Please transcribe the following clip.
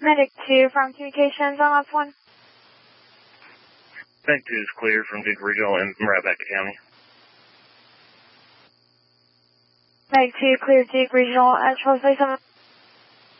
Medic 2 from Communications on last one. Medic 2 is clear from Duke Regional and right back to County. Medic 2 clear Duke Regional at 1237.